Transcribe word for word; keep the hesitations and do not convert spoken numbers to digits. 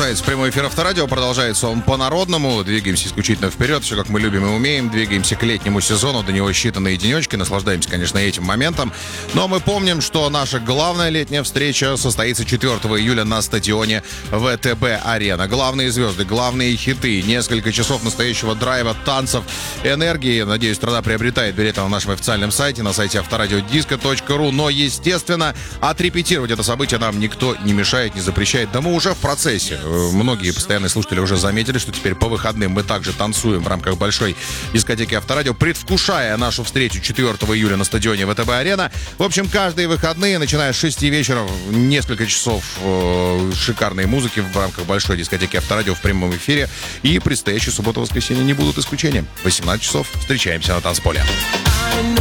Продолжается прямой эфир Авторадио, продолжается он по-народному. Двигаемся исключительно вперед, все как мы любим и умеем. Двигаемся к летнему сезону, до него считанные денечки. Наслаждаемся, конечно, этим моментом. Но мы помним, что наша главная летняя встреча состоится четвёртого июля на стадионе ВТБ-Арена. Главные звезды, главные хиты, несколько часов настоящего драйва, танцев, энергии. Надеюсь, страна приобретает билеты на нашем официальном сайте, на сайте авторадиодиско точка ру. Но, естественно, отрепетировать это событие нам никто не мешает, не запрещает. Да мы уже в процессе. Многие постоянные слушатели уже заметили, что теперь по выходным мы также танцуем в рамках большой дискотеки Авторадио, предвкушая нашу встречу четвёртого июля на стадионе ВТБ-Арена. В общем, каждые выходные, начиная с шести вечера, несколько часов э, шикарной музыки в рамках большой дискотеки Авторадио в прямом эфире. И предстоящие суббота и воскресенье не будут исключением. В восемнадцать часов встречаемся на танцполе.